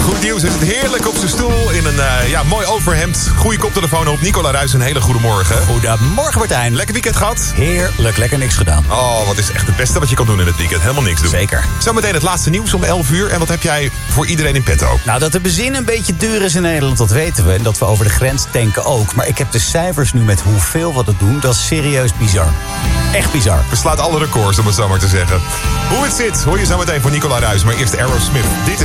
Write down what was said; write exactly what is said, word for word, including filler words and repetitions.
Goed nieuws, hij zit heerlijk op zijn stoel in een uh, ja, mooi overhemd. Goeie koptelefoon op. Nicola Ruijs, een hele goede morgen. Goedemorgen, Martijn. Lekker weekend gehad? Heerlijk, lekker niks gedaan. Oh, wat is echt het beste wat je kan doen in het weekend. Helemaal niks doen. Zeker. Zometeen het laatste nieuws om elf uur. En wat heb jij voor iedereen in petto? Nou, dat de benzine een beetje duur is in Nederland, dat weten we. En dat we over de grens tanken ook. Maar ik heb de cijfers nu met hoeveel we dat doen. Dat is serieus bizar. Echt bizar. Verslaat alle records, om het zo maar te zeggen. Hoe het zit, hoor je zo meteen van Nicola Ruijs. Maar eerst Aerosmith. Dit is